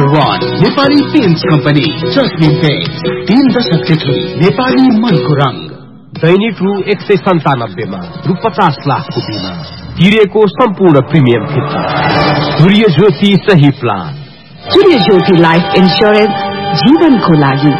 1 Nepali paints company जस्मिन paints 3 दशकले छोडी नेपाली मनको रंग। दैनिक रु 197 मा रु 50 लाखको बिमा तिरेको सम्पूर्ण प्रिमियम फिर्ता। सूर्य ज्योति सही प्लान। सूर्य ज्योति लाइफ इन्स्योरेन्स जीवनको लागि।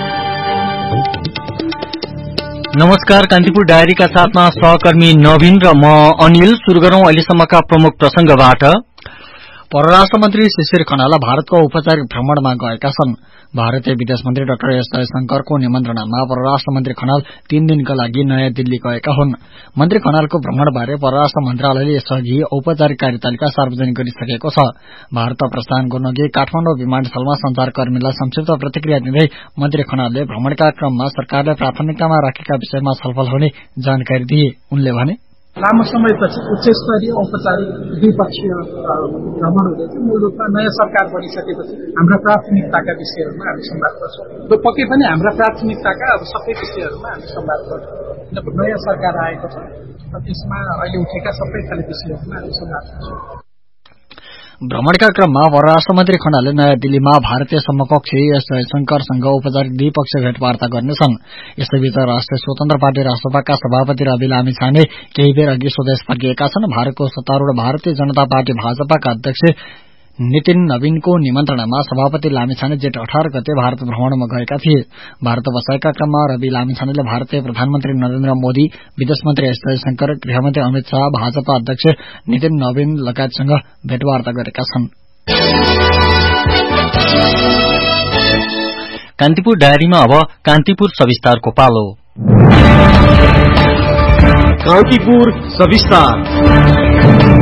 नमस्कार, कान्तिपुर डायरीका साथमा सहकर्मी नवीन र म अनिल। शुरू गरौं अहिलेसम्मका प्रमुख प्रसंगबाट। परराष्ट्र मन्त्री शिशिर खनाल भारतको औपचारिक भ्रमणमा गएका छन्। भारतीय विदेश मन्त्री डाक्टर एस जयशंकरको निमन्त्रणामा परराष्ट्र मन्त्री खनाल 3 दिनका लागि नयाँ दिल्ली गएका हुन्। मन्त्री खनालको भ्रमणबारे परराष्ट्र मन्त्रालयले यसअघि औपचारिक कार्यतालिका सार्वजनिक गरिसकेको छ। भारत प्रस्थान गर्नुअघि काठमाडौँ विमानस्थलमा संचारकर्मीलाई संक्षिप्त प्रतिक्रिया दिँदै मन्त्री खनालले भ्रमणका क्रममा सरकारले प्राथमिकतामा राखेका विषयमा छलफल हुने जानकारी दिए। उनले भने, लामो समयपछि उच्चस्तरीय औपचारिक द्विपक्षीय भ्रमण हुँदैछ। मूल रूपमा नयाँ सरकार बनिसकेपछि हाम्रा प्राथमिकताका विषयहरूमा हामी संवाद गर्छौँ। त्यो पक्कै पनि हाम्रा प्राथमिकताका सबै विषयहरूमा हामी संवाद गर्छौँ। नयाँ सरकार आएको छ, त्यसमा अहिले उठेका सबै खाले विषयहरूमा हामी संवाद गर्छौँ। भ्रमणका क्रममा परराष्ट्र मन्त्री खनालले नयाँ दिल्लीमा भारतीय समकक्षी एस जयशंकरसँग औपचारिक द्विपक्षीय भेटवार्ता गर्नेछन्। यसैबीच राष्ट्रिय स्वतन्त्र पार्टी राष्ट्रसभाका सभापति रवि लामिछाने केही बेर अघि स्वदेश फर्किएका छन्। भारतको सत्तारूढ़ भारतीय जनता पार्टी भाजपाका अध्यक्ष नितिन नवीनको निमन्त्रणामा सभापति लामिछाने जेठ 18 गते भारत भ्रमणमा गएका थिए। भारत बसाइका क्रममा रवि लामिछानेले भारतीय प्रधानमन्त्री नरेन्द्र मोदी, विदेश मन्त्री एस जयशंकर, गृहमन्त्री अमित शाह, भाजपा अध्यक्ष नितिन नवीन लगायतसँग भेटवार्ता गरेका छन्। कान्तिपुर डायरीमा अब कान्तिपुर सविस्तारको पालो। कान्तिपुर सविस्तार।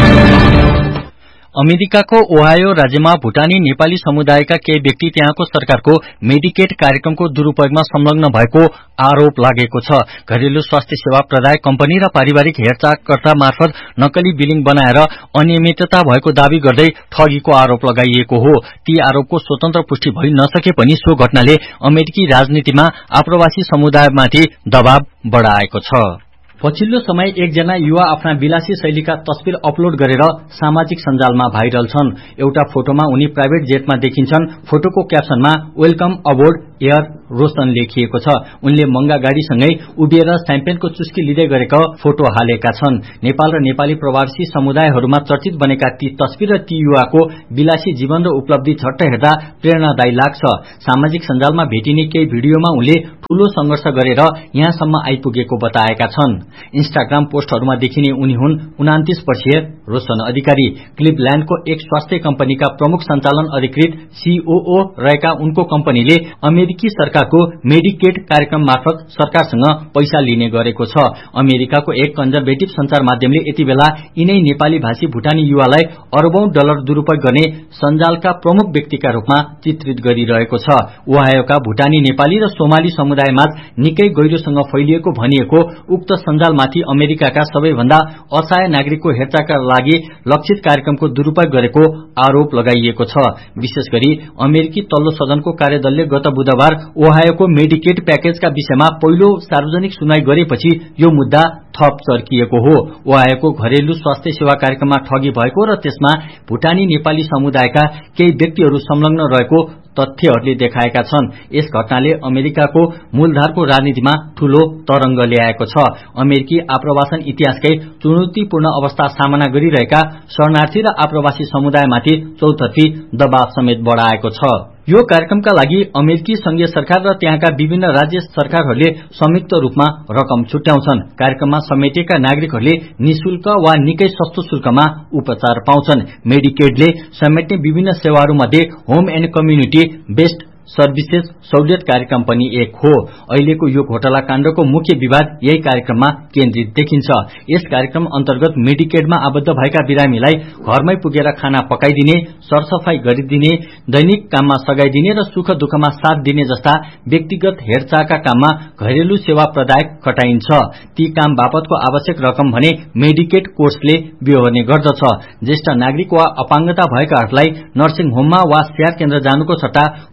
अमेरिकाको ओहायो राज्यमा भूटानी नेपाली समुदायका केही व्यक्ति त्यहाँको सरकारको मेडिकेट कार्यक्रमको दुरूपयोगमा संलग्न भएको आरोप लागेको छ। घरेलु स्वास्थ्य सेवा प्रदायक कम्पनी र पारिवारिक हेरचाहकर्ता मार्फत नक्कली बिलिङ बनाएर अनियमितता भएको दावी गर्दै ठगीको आरोप लगाइएको हो। ती आरोपको स्वतन्त्र पुष्टि भइ नसके पनि सो घटनाले अमेरिकी राजनीतिमा आप्रवासी समुदायमाथि दबाव बढाएको छ। पछिल्लो समय एकजना युवा आफ्ना विलासी शैलीका तस्बिर अपलोड गरेर सामाजिक सञ्जालमा भाइरल छन्। एउटा फोटोमा उनी प्राइभेट जेटमा देखिन्छन्। फोटोको क्याप्सनमा वेलकम अबोर्ड एयर रोशन लेखिएको छ। उनले मंगा गाड़ीसँगै उभिएर स्याम्पेनको चुस्की लिँदै गरेको फोटो हालेका छन्। नेपाल र नेपाली प्रवासी समुदायहरूमा चर्चित बनेका ती तस्बिर र ती युवाको विलासी जीवन र उपलब्धि झट्ट हेर्दा प्रेरणादायी लाग्छ। सामाजिक सञ्जालमा भेटिने केही भिडियोमा उनले ठूलो संघर्ष गरेर यहाँसम्म आइपुगेको बताएका छन्। इन्स्टाग्राम पोस्टहरूमा देखिने उनी हुन् 29 वर्षीय रोशन अधिकारी। क्लिभल्याण्डको एक स्वास्थ्य कम्पनीका प्रमुख सञ्चालन अधिकृत सीओओ रहेका उनको कम्पनीले अमेरिकी सरकारको मेडिकेट कार्यक्रम मार्फत सरकारसँग पैसा लिने गरेको छ। अमेरिकाको एक कन्जर्भेटिभ संचार माध्यमले यति बेला यिनै नेपाली भाषी भूटानी युवालाई अरबौं डलर दुरूपयोग गर्ने सञ्जालका प्रमुख व्यक्तिका रूपमा चित्रित गरिरहेको छ। ओहायोका भूटानी नेपाली र सोमाली समुदायमाझ निकै गहिरोसँग फैलिएको भनिएको उक्त सञ्जालमाथि अमेरिकाका सबैभन्दा असहाय नागरिकको हेरचाहका लागि लक्षित कार्यक्रमको दुरूपयोग गरेको आरोप लगाइएको छ। विशेष गरी अमेरिकी तल्लो सदनको कार्यदलले गत बुधबार ओहायोको मेडिकेट प्याकेजका विषयमा पहिलो सार्वजनिक सुनाई गरेपछि यो मुद्दा थप चर्किएको हो। ओहायोको घरेलु स्वास्थ्य सेवा कार्यक्रममा ठगी भएको र त्यसमा भूटानी नेपाली समुदायका केही व्यक्तिहरू संलग्न रहेको तथ्यहरूले देखाएका छन्। यस घटनाले अमेरिकाको मूलधारको राजनीतिमा ठूलो तरंग ल्याएको छ। अमेरिकी आप्रवासन इतिहासकै चुनौतीपूर्ण अवस्था सामना गरिरहेका शरणार्थी र आप्रवासी समुदायमाथि चौतर्फी दबाव समेत बढाएको छ। यो कार्यक्रमका लागि अमेरिकी संघीय सरकार र त्यहाँका विभिन्न राज्य सरकारहरूले संयुक्त रूपमा रकम छुट्याउँछन्। कार्यक्रममा समेटिएका नागरिकहरूले निशुल्क वा निकै सस्तो शुल्कमा उपचार पाउँछन्। मेडिकेडले समेट्ने विभिन्न सेवाहरूमध्ये home and community based services सहुलियत कार्यक्रम पनि एक हो। अहिलेको यो घोटाला काण्डको मुख्य विवाद यही कार्यक्रममा केन्द्रित देखिन्छ। यस कार्यक्रम अन्तर्गत मेडिकेडमा आबद्ध भएका बिरामीलाई घरमै पुगेर खाना पकाइदिने, सरसफाई गरिदिने, दैनिक काममा सघाइदिने र सुख दुःखमा साथ दिने जस्ता व्यक्तिगत हेरचाहका काममा घरेलु सेवा प्रदायक खटाइन्छ। ती काम बापतको आवश्यक रकम भने मेडिकेड कोर्सले बिहोर्ने गर्दछ। ज्येष्ठ नागरिक वा अपाङ्गता भएकाहरूलाई नर्सिङ होममा वा स्याहार केन्द्र जानुको सट्टा घरमै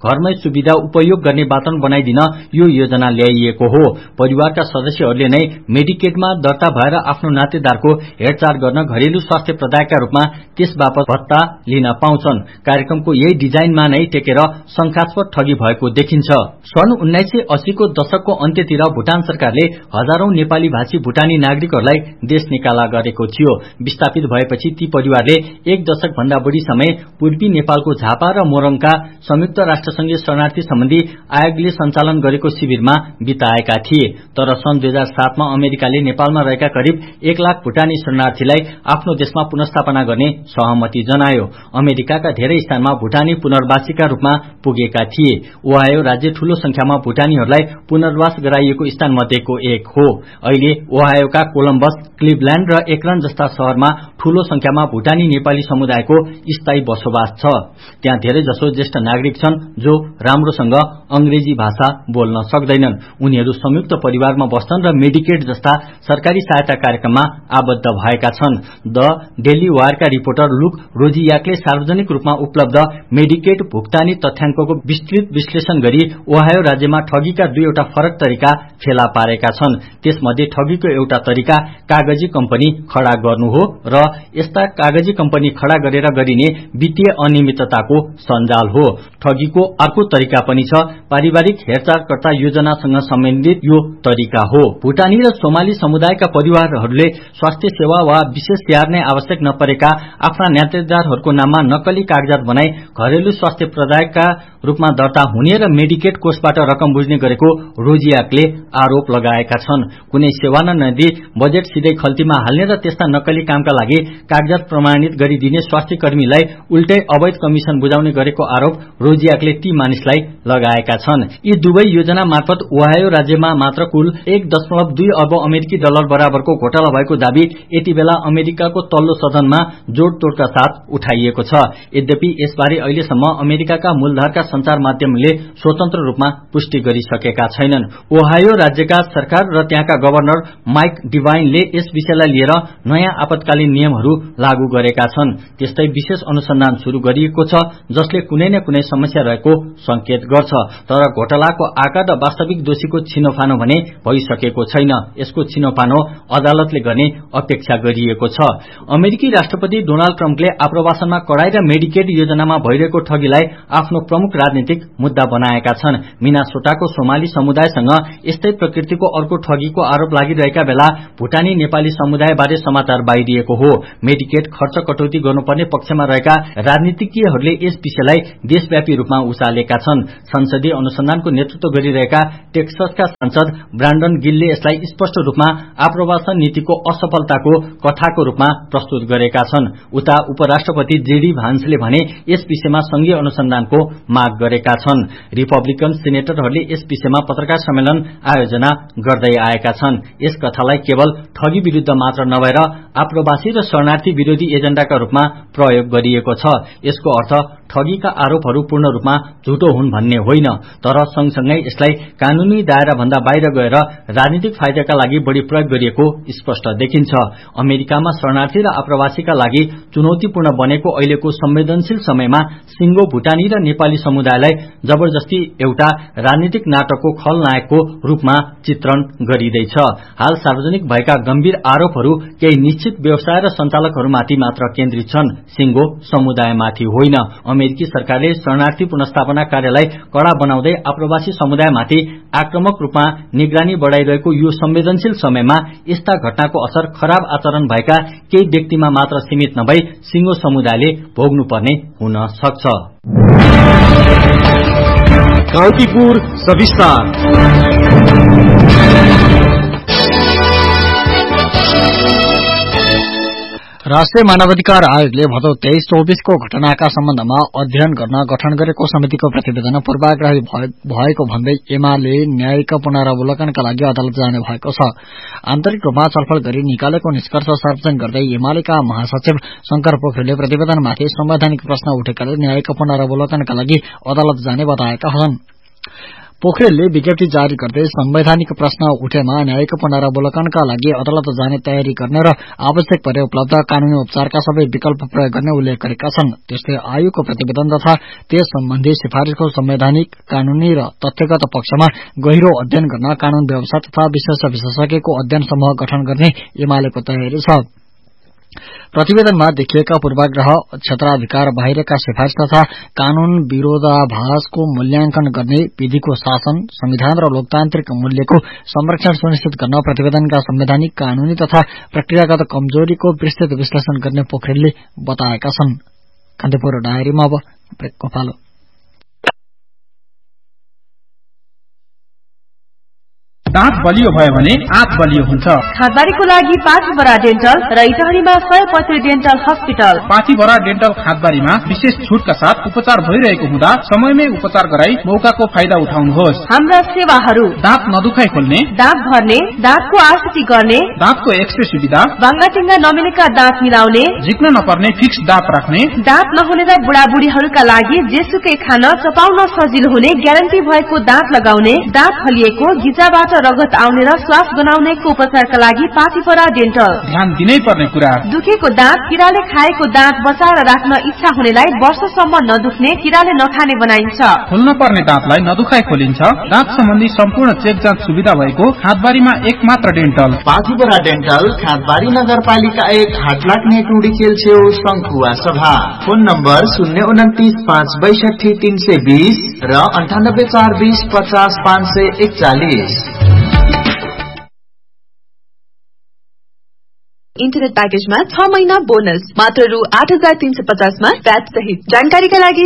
सुविधा उपयोग गर्ने वातावरण बनाइदिन यो योजना ल्याइएको हो। परिवारका सदस्यहरूले नै मेडिकेटमा दर्ता भएर आफ्नो नातेदारको हेरचाह गर्न घरेलु स्वास्थ्य प्रदायकका रूपमा त्यस बापत भत्ता लिन पाउँछन्। कार्यक्रमको यही डिजाइनमा नै टेकेर शंकास्पद ठगी भएको देखिन्छ। सन् 1980 को दशकको अन्त्यतिर भुटान सरकारले हजारौं नेपाली भाषी भुटानी नागरिकहरूलाई देश निकाला गरेको थियो। विस्थापित भएपछि ती परिवारले एक दशक भन्दा बढ़ी समय पूर्वी नेपालको झापा र मोरङका संयुक्त राष्ट्रसंघीय शरणार्थी सम्बन्धी आयोगले सञ्चालन गरेको शिविरमा बिताएका थिए। तर सन् 2007 मा अमेरिकाले नेपालमा रहेका करिब 1 लाख भुटानी शरणार्थीलाई आफ्नो देशमा पुनर्स्थापना गर्ने सहमति जनायो। अमेरिकाका धेरै स्थानमा भुटानी पुनर्वासीका रूपमा पुगेका थिए। ओहायो राज्य ठूलो संख्यामा भुटानीहरूलाई पुनर्वास गराइएको स्थान मध्येको एक हो। अहिले ओहायोका कोलम्बस, क्लिभल्याण्ड र एकरन जस्ता शहरमा ठूलो संख्यामा भुटानी नेपाली समुदायको स्थायी बसोबास छ। त्यहाँ धेरै जसो ज्येष्ठ नागरिक छन् जो राम्रोसँग अंग्रेजी भाषा बोल्न सक्दैनन्। उनीहरू संयुक्त परिवारमा बस्छन् र मेडिकेट जस्ता सरकारी सहायता कार्यक्रममा आबद्ध भएका छन्। द डेली वायरका रिपोर्टर लुक रोजियाकले सार्वजनिक रूपमा उपलब्ध मेडिकेट भुक्तानी तथ्याङ्कको विस्तृत विश्लेषण गरी ओहायो राज्यमा ठगीका दुईवटा फरक तरिका फेला पारेका छन्। त्यसमध्ये ठगीको एउटा तरिका कागजी कम्पनी खड़ा गर्नु हो र यस्ता कागजी कम्पनी खड़ा गरेर गरिने वित्तीय अनियमितताको सञ्जाल हो। ठगीको अर्को तरिका पनि छ, पारिवारिक हेरचाहकर्ता योजनासँग सम्बन्धित यो तरिका हो। भुटानी र सोमाली समुदायका परिवारहरूले स्वास्थ्य सेवा वा विशेष स्याहार्ने आवश्यक नपरेका आफ्ना नातेदारहरूको नाममा नक्कली कागजात बनाई घरेलु स्वास्थ्य प्रदायकका रूपमा दर्ता हुने र मेडिकेट कोषबाट रकम बुझ्ने गरेको रोजियाकले आरोप लगाएका छन्। कुनै सेवा नदिई बजेट सिधै खल्तीमा हाल्ने र त्यस्ता नक्कली कामका लागि कागजात प्रमाणित गरिदिने स्वास्थ्य कर्मीलाई उल्टै अवैध कमिशन बुझाउने गरेको आरोप रोजियाकले ती मानिसलाई लगाएका छन्। यी दुवै योजना मार्फत ओहायो राज्यमा मात्र कुल 1.2 अर्ब अमेरिकी डलर बराबरको घोटाला भएको दावी यति बेला अमेरिकाको तल्लो सदनमा जोड़तोड़का साथ उठाइएको छ। यद्यपि यसबारे अहिलेसम्म अमेरिकाका मूलधारका संचार माध्यमले स्वतन्त्र रूपमा पुष्टि गरिसकेका छैनन्। ओहायो राज्यका सरकार र त्यहाँका गभर्नर माइक डिवाइनले यस विषयलाई लिएर नयाँ आपतकालीन नियमहरू लागू गरेका छन्। त्यस्तै विशेष अनुसन्धान शुरू गरिएको छ जसले कुनै न कुनै समस्या रहेको संकेत गर्छ। तर घोटालाको आकार र वास्तविक दोषीको छिनोफानो भने भइसकेको छैन। यसको छिनोफानो अदालतले गर्ने अपेक्षा गरिएको छ। अमेरिकी राष्ट्रपति डोनाल्ड ट्रम्पले आप्रवासनमा कडाई र मेडिकेट योजनामा भइरहेको ठगीलाई आफ्नो प्रमुख राजनीतिक मुद्दा बनाएका छन्। मिनासोटाको सोमाली समुदायसँग यस्तै प्रकृतिको अर्को ठगीको आरोप लागिरहेका बेला भुटानी नेपाली समुदायबारे समाचार बाहिरिएको हो। मेडिकेट खर्च कटौती गर्नुपर्ने पक्षमा रहेका राजनीतिज्ञहरूले यस विषयलाई देशव्यापी रूपमा उचालेका छन्। संसदीय अनुसन्धानको नेतृत्व गरिरहेका टेक्ससका सांसद ब्रान्डन गिलले यसलाई स्पष्ट रूपमा आप्रवासन नीतिको असफलताको कथाको रूपमा प्रस्तुत गरेका छन्। उता उपराष्ट्रपति जेडी भान्सले भने यस विषयमा संघीय अनुसन्धानको माग गरेका छन्। रिपब्लिकन सेनेटरहरूले यस विषयमा पत्रकार सम्मेलन आयोजना गर्दै आएका छन्। यस कथालाई केवल ठगी विरूद्ध मात्र नभएर आप्रवासी र शरणार्थी विरोधी एजेण्डाका रूपमा प्रयोग गरिएको छ। यसको अर्थ ठगीका आरोपहरू पूर्ण रूपमा झुटो हुन् भन्ने होइन, तर सँगसँगै यसलाई कानूनी दायरा भन्दा बाहिर गएर राजनीतिक फाइदाका लागि बढ़ी प्रयोग गरिएको स्पष्ट देखिन्छ। अमेरिकामा शरणार्थी र आप्रवासीका लागि चुनौतीपूर्ण बनेको अहिलेको संवेदनशील समयमा सिंगो भुटानी र नेपाली समुदायलाई जबरजस्ती एउटा राजनीतिक नाटकको खलनायकको रूपमा चित्रण गरिँदैछ। हाल सार्वजनिक भएका गम्भीर आरोपहरू केही निश्चित व्यवसाय र सञ्चालकहरूमाथि मात्र केन्द्रित छन्, सिंगो समुदायमाथि होइन। अमेरिकी सरकारले शरणार्थी पुनर्स्थापना कार्यलाई कड़ा बनाउँदै आप्रवासी समुदायमाथि आक्रामक रूपमा निगरानी बढ़ाइरहेको यो संवेदनशील समयमा यस्ता घटनाको असर खराब आचरण भएका केही व्यक्तिमा मात्र सीमित नभई सिंगो समुदायले भोग्नुपर्ने हुन सक्छ। कान्तिपुर सविस्तार। राष्ट्रिय मानवाधिकार आयोगले भदौ 23-24 को घटनाका सम्बन्धमा अध्ययन गर्न गठन गरेको समितिको प्रतिवेदन पूर्वाग्रही भएको भन्दै एमाले न्यायिक पुनरावलोकनका लागि अदालत जाने भएको छ। आन्तरिक रूपमा छलफल गरी निकालेको निष्कर्ष सार्वजनिक गर्दै एमालेका महासचिव शंकर पोखरेलले प्रतिवेदनमाथि संवैधानिक प्रश्न उठेकाले न्यायिक पुनरावलोकनका लागि अदालत जाने बताएका छन्। पोखरेलले विज्ञप्ति जारी गर्दै संवैधानिक प्रश्न उठेमा न्यायिक पुनरावलोकनका लागि अदालत जाने तयारी गर्ने र आवश्यक परे उपलब्ध कानूनी उपचारका सबै विकल्प प्रयोग गर्ने उल्लेख गरेका छन्। त्यस्तै आयोगको प्रतिवेदन तथा त्यस सम्बन्धी सिफारिशको संवैधानिक, कानूनी र तथ्यगत पक्षमा गहिरो अध्ययन गर्न कानून व्यवस्था तथा विशेषज्ञको अध्ययन समूह गठन गर्ने एमालेको तयारी छ। प्रतिवेदनमा देखिएका पूर्वाग्रह, क्षेत्राधिकार बाहिरका सिफारिश तथा कानून विरोधाभासको मूल्याङ्कन गर्ने, विधिको शासन, संविधान र लोकतान्त्रिक मूल्यको संरक्षण सुनिश्चित गर्न प्रतिवेदनका संवैधानिक, कानूनी तथा प्रक्रियागत कमजोरीको विस्तृत विश्लेषण गर्ने पोखरेलले बताएका छन्। कान्तिपुर डायरीमा अब ब्रेकको पालो। दाँत बलियो भयो भने आँत बलियो हुन्छ। खादबारीको लागि पाँचबरा डेन्टल र इटहरीमा 100% डेन्टल हस्पिटल। पाँचबरा डेन्टल खादबारीमा विशेष छुटका साथ उपचार भइरहेको हुँदा समयमै उपचार गराई मौकाको फाइदा उठाउनुहोस्। हाम्रा सेवाहरू: दाँत नदुखाइ खोल्ने, दाँत भर्ने, दाँतको आरसीटी गर्ने, दाँतको एक्सरे सुविधा, बाङ्गाटिङ्गा नमिलेका दाँत मिलाउने, झिक्न नपर्ने फिक्स दाँत राख्ने, दाँत नहुने र बुढाबुढीहरूका लागि जेसुकै खान चपाउन सजिलो हुने ग्यारेन्टी भएको दाँत लगाउने, दाँत फलिएको, घिचाबाट रगत आउने र श्वास गनाउनेको उपचारका लागि पाँचबरा डेन्टल। ध्यान दिनै पर्ने कुरा: दुखेको दाँत, किराले खाएको दाँत बचाएर राख्न इच्छा हुनेलाई वर्षसम्म नदुख्ने, किराले नखाने बनाइन्छ। खोल्न पर्ने दाँतलाई नदुखाइ खोलिन्छ। दाँत सम्बन्धी सम्पूर्ण चेक जाँच सुविधा भएको खादबारीमा एकमात्र डेन्टल। पाँचबरा डेन्टल, खादबारी नगरपालिका 1, हाटलाग्ने टुडीखेल छेउ, शंखुवा सभा। फोन नम्बर 029 562 320 र 98 420 50 541। इन्टरनेट प्याकेजमा 6 महिना बोनस मात्र रु 8,350 मा व्याट सहित। जानकारीका लागि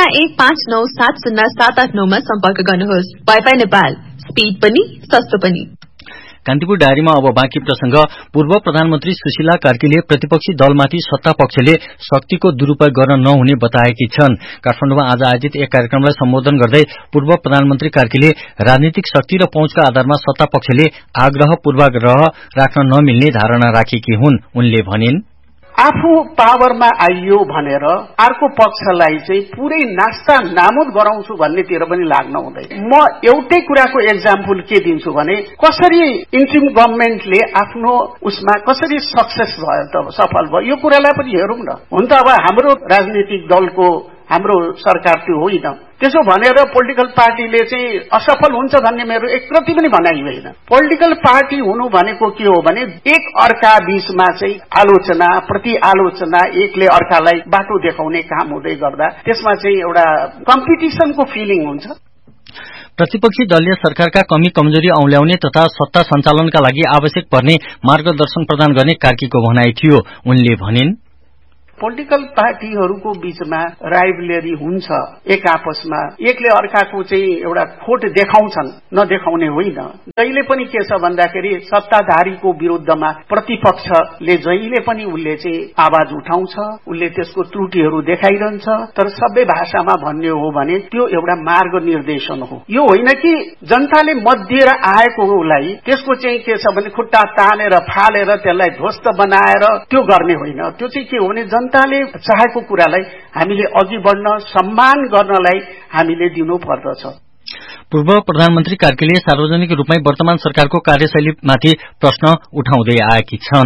0159707809 मा सम्पर्क गर्नुहोस्। वाइफाई नेपाल, स्पीड पनि सस्तो पनि। कान्तिपुर डायरीमा अब बाँकी प्रसंग। पूर्व प्रधानमन्त्री सुशीला कार्कीले प्रतिपक्षी दलमाथि सत्ता पक्षले शक्तिको दुरूपयोग गर्न नहुने बताएकी छन्। काठमाडौँमा आज आयोजित एक कार्यक्रमलाई सम्बोधन गर्दै पूर्व प्रधानमन्त्री कार्कीले राजनीतिक शक्ति र पहुँचका आधारमा सत्ता पक्षले आग्रह पूर्वाग्रह राख्न नमिल्ने धारणा राखेकी हुन्। उनले भनिन्, आफू पावरमा आइयो भनेर अर्को पक्षलाई चाहिँ पुरै नास्ता नामुद गराउँछु भन्नेतिर पनि लाग्न हुँदैन। म एउटै कुराको एक्जाम्पल के दिन्छु भने कसरी इन्ट्रिम गभर्नमेन्टले आफ्नो उसमा कसरी सक्सेस भयो त, सफल भयो, यो कुरालाई पनि हेरौँ न। हुन त अब हाम्रो राजनीतिक दलको हाम्रो सरकार त्यो होइन, त्यसो भनेर पोलिटिकल पार्टीले चाहिँ असफल हुन्छ भन्ने मेरो एकप्रति पनि भनाइ होइन। पोलिटिकल पार्टी हुनु भनेको के हो भने एक अर्का बीचमा चाहिँ आलोचना, प्रति आलोचना, एकले अर्कालाई बाटो देखाउने काम हुँदै गर्दा त्यसमा चाहिँ एउटा कम्पिटिसनको फिलिङ हुन्छ। प्रतिपक्षी दलीय सरकारका कमी कमजोरी औल्याउने तथा सत्ता सञ्चालनका लागि आवश्यक पर्ने मार्गदर्शन प्रदान गर्ने कार्कीको भनाइ थियो। उनले भनिन्, पोलिटिकल पार्टीहरूको बीचमा राइभलरी हुन्छ, एक आपसमा एकले अर्काको चाहिँ एउटा खोट देखाउँछन्, नदेखाउने होइन। जहिले पनि के छ भन्दाखेरि सत्ताधारीको विरुद्धमा प्रतिपक्षले जहिले पनि उसले चाहिँ आवाज उठाउँछ, उसले त्यसको त्रुटिहरू देखाइरहन्छ। तर सबै भाषामा भन्ने हो भने त्यो एउटा मार्ग निर्देशन हो। यो होइन कि जनताले मत दिएर आएकोलाई त्यसको चाहिँ के छ भने खुट्टा तानेर फालेर त्यसलाई ध्वस्त बनाएर त्यो गर्ने होइन। त्यो चाहिँ के हो भने जनताले चाहेको कुरालाई हामीले अघि बढ्न, सम्मान गर्नलाई हामीले दिनु पर्दछ। पूर्व प्रधानमन्त्री कार्कीले सार्वजनिक रूपमै वर्तमान सरकारको कार्यशैलीमाथि प्रश्न उठाउँदै आएकी छन्।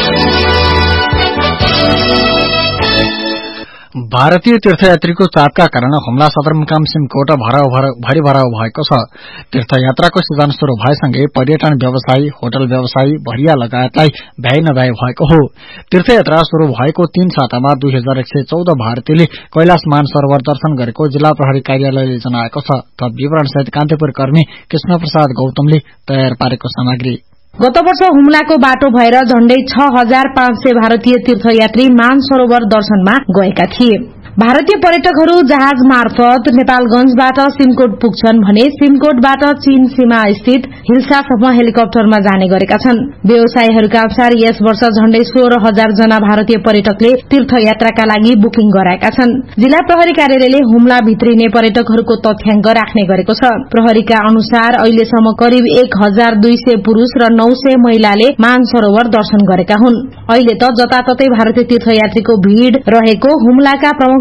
भारतीय तीर्थयात्रीको चापका कारण हुम्ला सदरमुकाम सिमकोट भारी भराउ भएको छ। तीर्थयात्राको सिजन शुरू भएसँगै पर्यटन व्यवसायी, होटल व्यवसायी, भरिया लगायतलाई भ्याइ नभ्याइ भएको हो। तीर्थयात्रा शुरू भएको 3 सातामा 2114 भारतीयले कैलाश मानसरोवर दर्शन गरेको जिल्ला प्रहरी कार्यालयले जनाएको छ। थप विवरणसहित कान्तिपुर कर्मी कृष्ण प्रसाद गौतमले तयार पारेको सामग्री। गत वर्ष हुम्लाको बाटो भएर झण्डै 6500 भारतीय तीर्थयात्री मानसरोवर दर्शनमा गएका थिए। भारतीय पर्यटकहरू जहाज मार्फत नेपालगंजबाट सिमकोट पुग्छन् भने सिमकोटबाट चीन सीमा स्थित हिल्सासम्म हेलिकप्टरमा जाने गरेका छन्। व्यवसायीहरूका अनुसार यस वर्ष झण्डै 16,000 जना भारतीय पर्यटकले तीर्थयात्राका लागि बुकिङ गराएका छन्। जिल्ला प्रहरी कार्यालयले हुम्ला भित्रिने पर्यटकहरूको तथ्याङ्क राख्ने गरेको छ। प्रहरीका अनुसार अहिलेसम्म करिब 1200 पुरूष र 900 महिलाले मानसरोवर दर्शन गरेका हुन्। अहिले त जताततै भारतीय तीर्थयात्रीको भीड़ रहेको हुम्लाका प्रमुख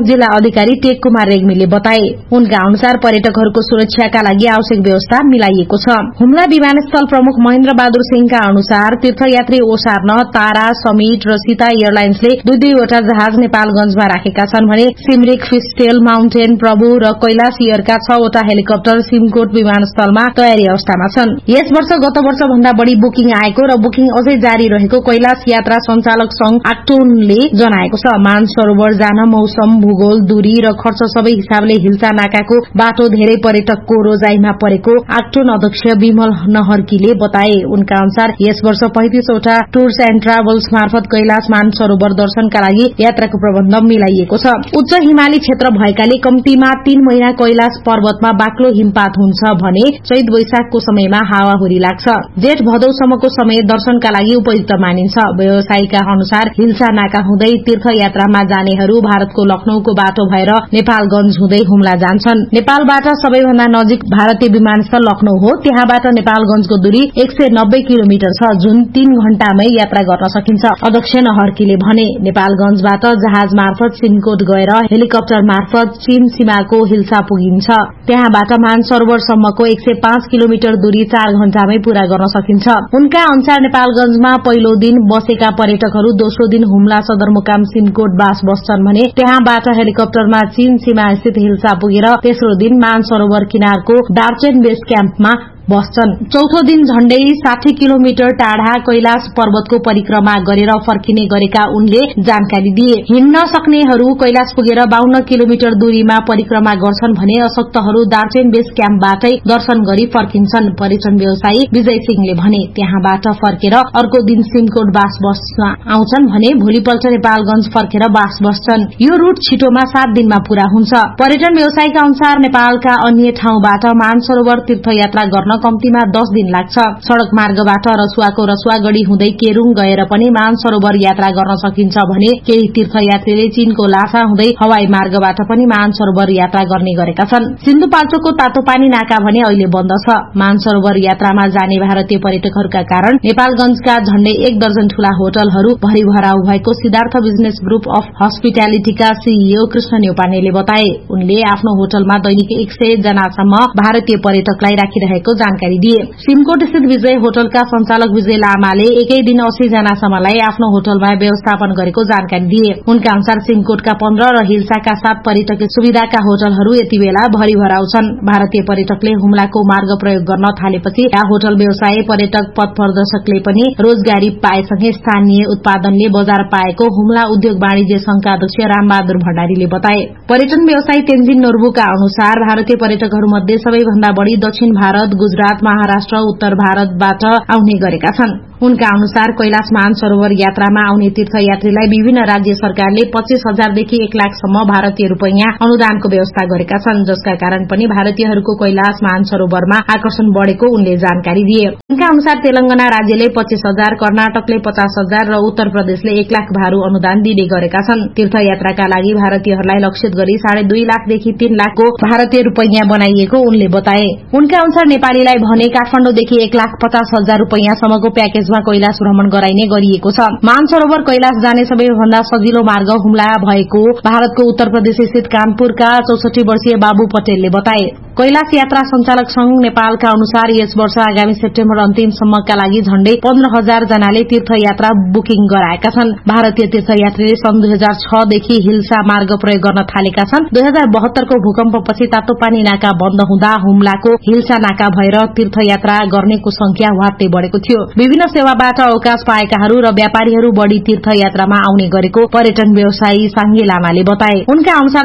प्रमुख जिल्ला अधिकारी टेक कुमार रेग्मीले बताए। उनका अनुसार पर्यटकहरूको सुरक्षाका लागि आवश्यक व्यवस्था मिलाइएको छ। हुम्ला विमानस्थल प्रमुख महेन्द्र बहादुर सिंहका अनुसार तीर्थयात्री ओसार्न तारा, समिट र सीता एयरलाइन्सले दुईवटा जहाज नेपालगंजमा राखेका छन् भने सिमरिक, फिस्टेल, माउन्टेन प्रभु र कैलाश एयरका 6 वटा हेलिकप्टर सिमकोट विमानस्थलमा तयारी अवस्थामा छन्। यस वर्ष गत वर्ष भन्दा बढ़ी बुकिङ आएको र बुकिङ अझै जारी रहेको कैलाश यात्रा संचालक संघ आक्टोनले जनाएको छ। मानसरोवर जान मौसम, भूगोल, दूरी र खर्च सबै हिसाबले हिल्सा नाकाको बाटो धेरै पर्यटकको रोजाईमा परेको आक्टोन अध्यक्ष विमल नहर्कीले बताए। उनका अनुसार यस वर्ष 35 वटा टूर्स एण्ड ट्राभल्स मार्फत कैलाश मानसरोवर दर्शनका लागि यात्राको प्रबन्ध मिलाइएको छ। उच्च हिमाली क्षेत्र भएकाले कम्तीमा 3 महिना कैलाश पर्वतमा बाक्लो हिमपात हुन्छ भने चैत वैशाखको समयमा हावाहुरी लाग्छ। जेठ भदौसम्मको समय दर्शनका लागि उपयुक्त मानिन्छ। व्यवसायीका अनुसार हिल्सा नाका हुँदै तीर्थयात्रामा जानेहरू भारतको लखनऊको बाटो भएर नेपालगंज हुँदै हुम्ला जान्छन्। नेपालबाट सबैभन्दा नजिक भारतीय विमानस्थल लखनऊ हो। त्यहाँबाट नेपालगंजको दूरी 190 किलोमिटर छ, जुन 3 घण्टामै यात्रा गर्न सकिन्छ। अध्यक्ष नहर्कीले भने नेपालगंजबाट जहाज मार्फत सिमकोट गएर हेलिकप्टर मार्फत चीन सीमाको हिल्सा पुगिन्छ। त्यहाँबाट मानसरोवरसम्मको 105 किलोमिटर दूरी 4 घण्टामै पूरा गर्न सकिन्छ। उनका अनुसार नेपालगंजमा पहिलो दिन बसेका पर्यटकहरू दोस्रो दिन हुम्ला सदरमुकाम सिमकोट बास बस्छन् भने त्यहाँबाट हेलिकप्टरमा चीन सीमा स्थित हिल्सा पुगेर तेस्रो दिन मानसरोवर किनारको दार्चेन बेस क्याम्पमा बस्छन्। चौथो दिन झण्डै 60 किलोमिटर टाढा कैलाश पर्वतको परिक्रमा गरेर फर्किने गरेका उनले जानकारी दिए। हिँड्न सक्नेहरू कैलाश पुगेर 52 किलोमिटर दूरीमा परिक्रमा गर्छन् भने अशक्तहरू दार्चेन बेस क्याम्पबाटै दर्शन गरी फर्किन्छन्। पर्यटन व्यवसायी विजय सिंहले भने त्यहाँबाट फर्केर अर्को दिन सिमकोट बास बस्न आउँछन् भने भोलिपल्ट नेपालगंज फर्केर बास बस्छन्। यो रूट छिटोमा 7 दिनमा पूरा हुन्छ। पर्यटन व्यवसायीका अनुसार नेपालका अन्य ठाउँबाट मानसरोवर तीर्थयात्रा गर्न कम्तीमा 10 दिन लाग्छ। सड़क मार्गबाट रसुवाको रसुवागढ़ी हुँदै केरूङ गएर पनि मानसरोवर यात्रा गर्न सकिन्छ भने केही तीर्थयात्रीले चीनको लासा हुँदै हवाई मार्गबाट पनि मानसरोवर यात्रा गर्ने गरेका छन्। सिन्धुपाल्चोकको तातोपानी नाका भने अहिले बन्द छ। मानसरोवर यात्रामा जाने भारतीय पर्यटकहरूका कारण नेपालगंजका झण्डै 1 दर्जन ठूला होटलहरू भरिभराउ भएको Siddhartha business group of हस्पिटालिटीका CEO Krishna न्यौपानेले बताए। उनले आफ्नो होटलमा दैनिक 100 जनासम्म भारतीय पर्यटकलाई राखिरहेको जानकारी दिए। सिमकोट स्थित विजय होटलका संचालक विजय लामाले एकै दिन 80 जनासम्मलाई आफ्नो होटलमा व्यवस्थापन गरेको जानकारी दिए। उनका अनुसार सिमकोटका 15 र हिल्साका 7 पर्यटकीय सुविधाका होटलहरू यति बेला भरिभराउ छन्। भारतीय पर्यटकले हुम्लाको मार्ग प्रयोग गर्न थालेपछि यहाँ होटल व्यवसाय, पर्यटक, पथ प्रदर्शकले पनि रोजगारी पाएसँगै स्थानीय उत्पादनले बजार पाएको हुम्ला उद्योग वाणिज्य संघका अध्यक्ष रामबहादुर भण्डारीले बताए। पर्यटन व्यवसायी तेन्जिन नोर्बुका अनुसार भारतीय पर्यटकहरूमध्ये सबैभन्दा बढ़ी दक्षिण भारत, गुजरात, महाराष्ट्र, उत्तर भारतबाट आउने गरेका छन्। उनका अनुसार कैलाश मानसरोवर यात्रामा आउने तीर्थयात्रीलाई विभिन्न राज्य सरकारले 25,000 देखि 1 लाखसम्म भारतीय रूपैयाँ अनुदानको व्यवस्था गरेका छन्, जसका कारण पनि भारतीयहरूको कैलाश मानसरोवरमा आकर्षण बढ़ेको उनले जानकारी दिए। उनका अनुसार तेलंगाना राज्यले 25,000, कर्नाटकले 50,000 र उत्तर प्रदेशले 1 लाख भारु अनुदान दिने गरेका छन्। तीर्थयात्राका लागि भारतीयहरूलाई लक्षित गरी 2.5 लाखदेखि 3 लाखको भारतीय रूपैयाँ बनाइएको उनले बताए। उनका अनुसार नेपालीलाई भने काठमाडौँदेखि 1,50,000 रूपैयाँसम्मको प्याकेजमा कैलाश भ्रमण गराइने गरिएको छ। मानसरोवर कैलाश जाने सबैभन्दा सजिलो मार्ग हुम्ला भएको भारतको उत्तर प्रदेश स्थित कानपुरका 64 वर्षीय बाबु पटेलले बताए। कैलाश यात्रा संचालक संघ नेपालका अनुसार यस वर्ष आगामी सेप्टेम्बर अन्तिमसम्मका लागि झण्डै 15,000 जनाले तीर्थयात्रा बुकिङ गराएका छन्। भारतीय तीर्थयात्रीले सन् 2006 देखि हिल्सा मार्ग प्रयोग गर्न थालेका छन्। 2072 को भूकम्पपछि तातोपानी नाका बन्द हुँदा हुम्लाको हिल्सा नाका भएर तीर्थयात्रा गर्नेको संख्या वात्तै बढ़ेको थियो। विभिन्न सेवाबाट अवकाश पाएकाहरू र व्यापारीहरू बढ़ी तीर्थयात्रामा आउने गरेको पर्यटन व्यवसायी साङ्गे लामाले बताए। उनका अनुसार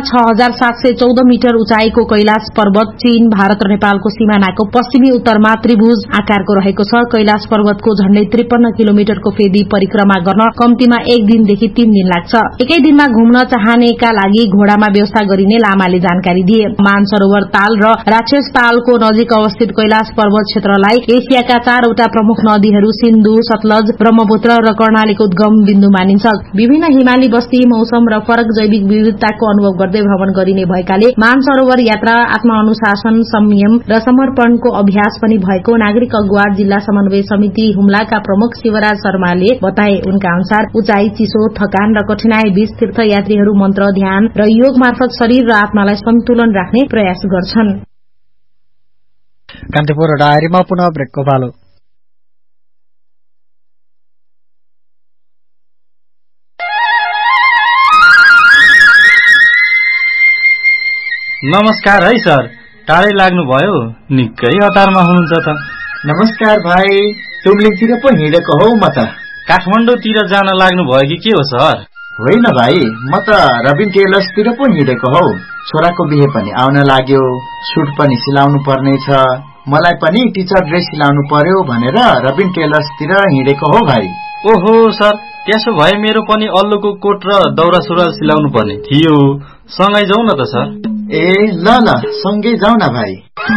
6,714 मिटर उचाइको कैलाश पर्वत चीन, भारत र नेपालको सीमानाको पश्चिमी उत्तरमा त्रिभुज आकारको रहेको छ। कैलाश पर्वतको झण्डै 53 किलोमिटरको फेदी परिक्रमा गर्न कम्तीमा 1 दिनदेखि 3 दिन लाग्छ। एकै दिनमा घुम्न चाहनेका लागि घोडामा व्यवस्था गरिने लामाले जानकारी दिए। मानसरोवर ताल र राक्षस तालको नजिक अवस्थित कैलाश पर्वत क्षेत्रलाई एसियाका 4 वटा प्रमुख नदीहरू सिन्धु, सिन्धु, सतलज, ब्रह्मपुत्र र कर्णालीको उद्गम बिन्दु मानिन्छ। विभिन्न हिमाली बस्ती, मौसम र फरक जैविक विविधताको अनुभव गर्दै भ्रमण गरिने भएकाले मानसरोवर यात्रा आत्मअनुशासन, संयम र समर्पणको अभ्यास पनि भएको नागरिक अगुवा जिल्ला समन्वय समिति हुम्लाका प्रमुख शिवराज शर्माले बताए। उनका अनुसार उचाइ, चिसो, थकान र कठिनाई बीच तीर्थयात्रीहरू मन्त्र, ध्यान र योग मार्फत शरीर र आत्मालाई सन्तुलन राख्ने प्रयास गर्छन्। कान्तिपुर डायरीमा पुनः ब्रेकको पालो। नमस्कार है सर, टाढै लाग्नुभयो, निकै हतारमा हुनुहुन्छ त। नमस्कार भाइ, तुमलिङतिर पो हिँडेको हौ म त। काठमाडौँतिर जान लाग्नुभयो कि के हो सर? होइन भाइ, म त रबिन टेलर्सतिर पो हिँडेको हौ। छोराको बिहे पनि आउन लाग्यो, सुट पनि सिलाउनु पर्नेछ, मलाई पनि टिचर ड्रेस सिलाउनु पर्यो भनेर रबिन टेलर्सतिर हिँडेको हो भाइ। ओहो सर, त्यसो भए मेरो पनि अल्लुको कोट र दौरा सुरुवाल सिलाउनु पर्ने थियो। सँगै जाउँ न त सर। ए ल ल, सँगै जाउँ न भाइ।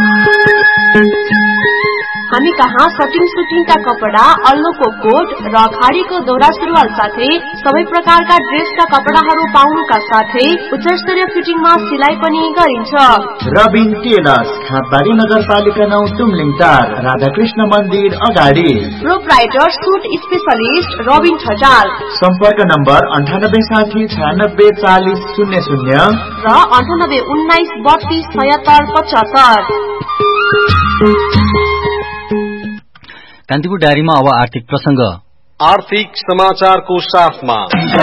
हामी कहाँ सटिङ सुटिङका कपडा, अल्लोको कोट र खाडीको दौरा सुरुवाल साथै सबै प्रकारका ड्रेसका कपडाहरू पाउनुका साथै उच्चस्तरीय फिटिङमा सिलाइ पनि गरिन्छ। रबिन टेलर्स, खातबारी नगरपालिका 9, तुमलिङ 4, राधाकृष्ण मन्दिर अगाडि। Proprietor suit specialist Rabin Thatal. सम्पर्क नम्बर 9860 96 40 00 र 98 19 32 76 75। कान्तिपुर डायरीमा अब आर्थिक प्रसंग। आर्थिक समाचारको साथमा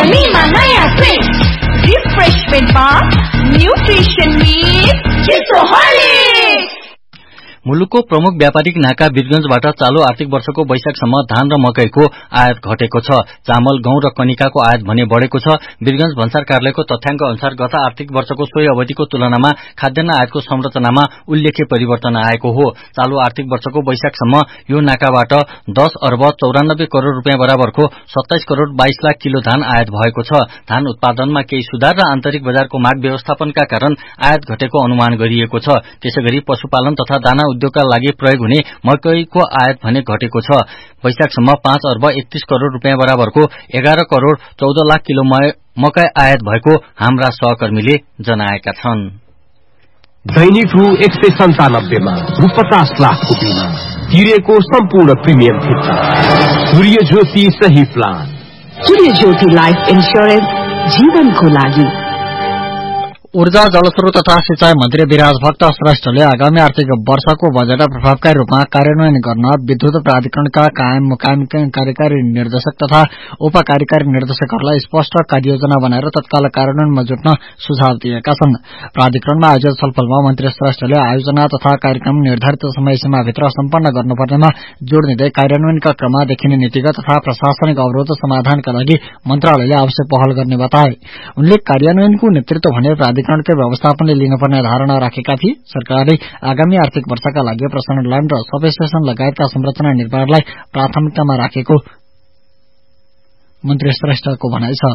रिफ्रेशमेन्टमा न्युट्रिसन मिट चिसो हर्लिक्स। मुलुकको प्रमुख व्यापारिक नाका वीरगंजबाट चालू आर्थिक वर्षको वैशाखसम्म धान र मकैको आयात घटेको छ। चामल, गहुँ र कनिकाको आयात भने बढ़ेको छ। वीरगंज भन्सार कार्यालयको तथ्याङ्क अनुसार गत आर्थिक वर्षको सोही अवधिको तुलनामा खाद्यान्न आयातको संरचनामा उल्लेख्य परिवर्तन आएको हो। चालू आर्थिक वर्षको वैशाखसम्म यो नाकाबाट 10 अर्ब 94 करोड़ रुपियाँ बराबरको 27 करोड़ 22 लाख किलो धान आयात भएको छ। धान उत्पादनमा केही सुधार र आन्तरिक बजारको माग व्यवस्थापनका कारण आयात घटेको अनुमान गरिएको छ। त्यसैगरी पशुपालन तथा दाना उद्योगका लागि प्रयोग हुने मकैको आयात भने घटेको छ। वैशाखसम्म 5 अर्ब 31 करोड़ रुपियाँ बराबरको 11 करोड़ 14 लाख किलो मकै आयात भएको हाम्रा सहकर्मीले जनाएका छन्। दैनिक रु 197 मा रु 50 लाखको बिमा तिरेको सम्पूर्ण प्रिमियम फिर्ता। सूर्य ज्योति सही प्लान। सूर्य ज्योति लाइफ इन्स्योरेन्स, जीवनको लागि। ऊर्जा, जलस्रोत तथा सिंचाई मन्त्री विराज भक्त श्रेष्ठले आगामी आर्थिक वर्षको बजेट प्रभावकारी रूपमा कार्यान्वयन गर्न विद्युत प्राधिकरणका कायम मुकायम कार्यकारी निर्देशक तथा उपकार्यकारी निर्देशकहरूलाई स्पष्ट कार्ययोजना बनाएर तत्काल कार्यान्वयनमा जुट्न सुझाव दिएका छन्। प्राधिकरणमा आयोजित छलफलमा मन्त्री श्रेष्ठले आयोजना तथा कार्यक्रम निर्धारित समयसीमाभित्र सम्पन्न गर्नुपर्नेमा जोड़ दिँदै कार्यान्वयनका क्रममा देखिने नीतिगत तथा प्रशासनिक अवरोध समाधानका लागि मन्त्रालयले आवश्यक पहल गर्ने बताए। उनले कार्यान्वयनको नेतृत्व भने प्राधिकरणकै व्यवस्थापनले लिनुपर्ने धारणा राखेका थिए। सरकारले आगामी आर्थिक वर्षका लागि प्रसारण लाइन र सबस्टेशन लगायतका संरचना निर्माणलाई प्राथमिकतामा राखेको मन्त्री श्रेष्ठको भनाइ छ।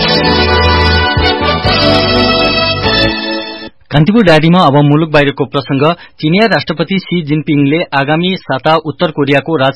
कान्तिपुर डायरीमा अब मुलुक बाहिरको प्रसंग। चीनिया राष्ट्रपति शी जिनपिङले आगामी साता उत्तर कोरियाको राज